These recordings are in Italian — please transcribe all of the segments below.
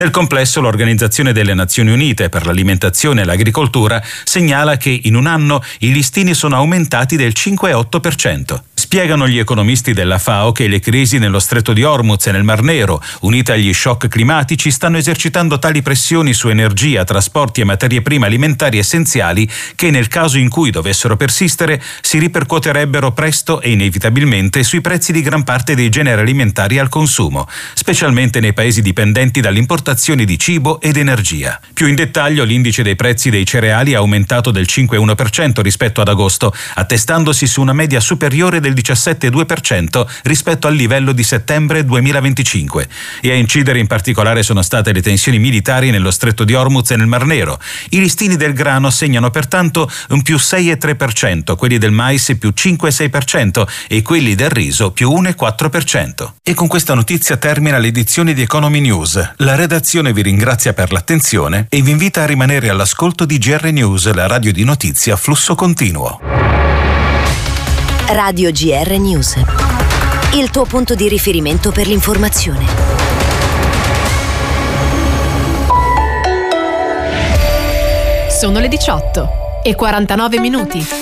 Nel complesso, l'Organizzazione delle Nazioni Unite per l'Alimentazione e l'Agricoltura segnala che in un anno i listini sono aumentati del 5,8%. Spiegano gli economisti della FAO che le crisi nello Stretto di Hormuz e nel Mar Nero, unite agli shock climatici, stanno esercitando tali pressioni su energia, trasporti e materie prime alimentari essenziali che, nel caso in cui dovessero persistere, si ripercuoterebbero presto e inevitabilmente sui prezzi di gran parte dei generi alimentari al consumo, specialmente nei paesi dipendenti dall'importazione di cibo ed energia. Più in dettaglio, l'indice dei prezzi dei cereali ha aumentato del 5,1% rispetto ad agosto, attestandosi su una media superiore del 17,2% rispetto al livello di settembre 2025. E a incidere in particolare sono state le tensioni militari nello Stretto di Hormuz e nel Mar Nero. I listini del grano segnano pertanto un più 6,3%, quelli del mais più 5,6% e quelli del riso più 1,4%. E con questa notizia termina l'edizione di Economy News. La redazione vi ringrazia per l'attenzione e vi invita a rimanere all'ascolto di GR News, la radio di notizie a flusso continuo. Radio GR News, il tuo punto di riferimento per l'informazione. Sono le 18:49.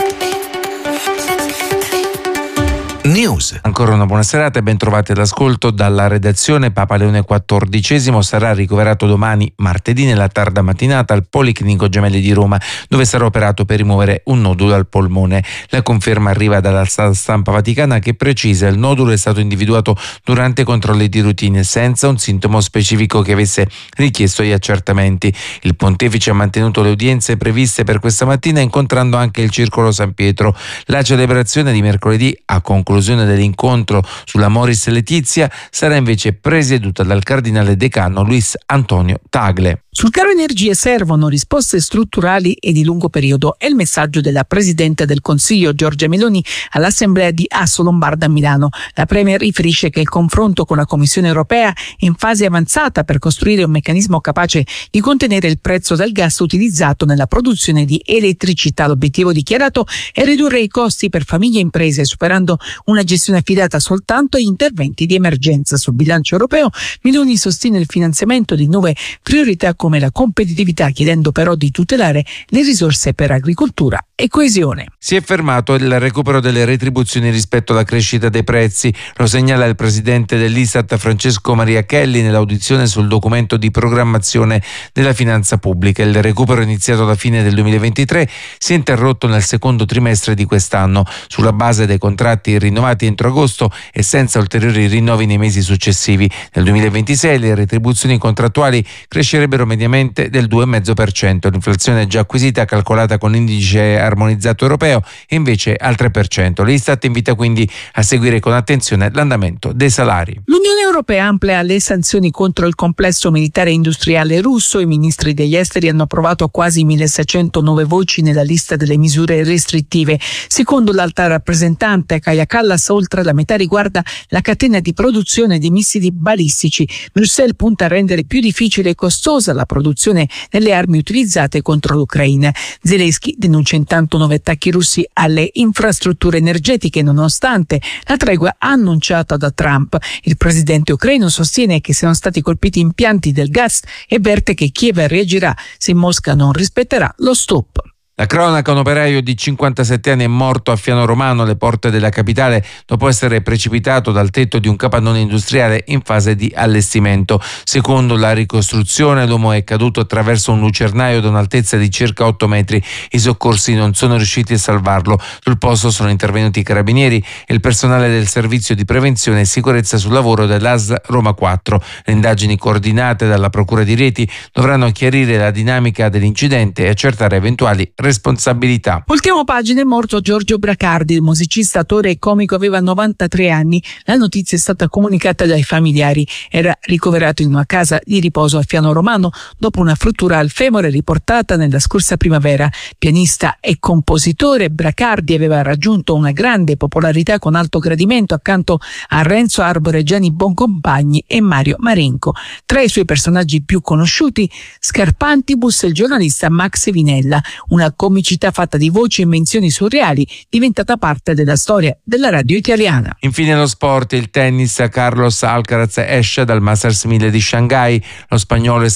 News. Ancora una buona serata e ben trovati all'ascolto dalla redazione. Papa Leone XIV sarà ricoverato domani, martedì, nella tarda mattinata al Policlinico Gemelli di Roma, dove sarà operato per rimuovere un nodulo al polmone. La conferma arriva dalla stampa vaticana, che precisa il nodulo è stato individuato durante controlli di routine senza un sintomo specifico che avesse richiesto gli accertamenti. Il pontefice ha mantenuto le udienze previste per questa mattina, incontrando anche il Circolo San Pietro. La celebrazione di mercoledì, a conclusione dell'incontro sulla Moris Letizia, sarà invece presieduta dal cardinale decano Luis Antonio Tagle. Sul caro energie servono risposte strutturali e di lungo periodo, è il messaggio della Presidente del Consiglio Giorgia Meloni all'Assemblea di Asso Lombarda a Milano. La Premier riferisce che il confronto con la Commissione europea è in fase avanzata per costruire un meccanismo capace di contenere il prezzo del gas utilizzato nella produzione di elettricità. L'obiettivo dichiarato è ridurre i costi per famiglie e imprese, superando una gestione affidata soltanto agli interventi di emergenza. Sul bilancio europeo, Meloni sostiene il finanziamento di nuove priorità come la competitività, chiedendo però di tutelare le risorse per agricoltura e coesione. Si è fermato il recupero delle retribuzioni rispetto alla crescita dei prezzi, lo segnala il presidente dell'Istat Francesco Maria Chelli nell'audizione sul documento di programmazione della finanza pubblica. Il recupero, iniziato alla fine del 2023, si è interrotto nel secondo trimestre di quest'anno, sulla base dei contratti rinnovati entro agosto e senza ulteriori rinnovi nei mesi successivi. Nel 2026 le retribuzioni contrattuali crescerebbero mediamente del 2,5%, l'inflazione già acquisita calcolata con l'indice armonizzato europeo è invece al 3%. L'Istat invita quindi a seguire con attenzione l'andamento dei salari. L'Unione Europea amplia le sanzioni contro il complesso militare e industriale russo. I ministri degli esteri hanno approvato quasi 1.600 nuove voci nella lista delle misure restrittive. Secondo l'alta rappresentante Kaja Kallas, oltre la metà riguarda la catena di produzione di missili balistici. Bruxelles punta a rendere più difficile e costosa la produzione delle armi utilizzate contro l'Ucraina. Zelensky denuncia intanto nuovi attacchi russi alle infrastrutture energetiche, nonostante la tregua annunciata da Trump. Il presidente ucraino sostiene che siano stati colpiti impianti del gas e avverte che Kiev reagirà se Mosca non rispetterà lo stop. La cronaca: un operaio di 57 anni è morto a Fiano Romano, alle porte della capitale, dopo essere precipitato dal tetto di un capannone industriale in fase di allestimento. Secondo la ricostruzione, l'uomo è caduto attraverso un lucernaio da un'altezza di circa 8 metri. I soccorsi non sono riusciti a salvarlo. Sul posto sono intervenuti i carabinieri e il personale del servizio di prevenzione e sicurezza sul lavoro dell'ASL Roma 4. Le indagini, coordinate dalla Procura di Rieti, dovranno chiarire la dinamica dell'incidente e accertare eventuali responsabilità. Ultima pagina: è morto Giorgio Bracardi, il musicista, attore e comico, aveva 93 anni. La notizia è stata comunicata dai familiari. Era ricoverato in una casa di riposo a Fiano Romano dopo una frattura al femore riportata nella scorsa primavera. Pianista e compositore, Bracardi aveva raggiunto una grande popolarità con alto gradimento accanto a Renzo Arbore, Gianni Boncompagni e Mario Marenco. Tra i suoi personaggi più conosciuti, Scarpantibus e il giornalista Max Vinella, una comicità fatta di voci e menzioni surreali diventata parte della storia della radio italiana. Infine lo sport: il tennis. Carlos Alcaraz esce dal Masters 1000 di Shanghai. Lo spagnolo è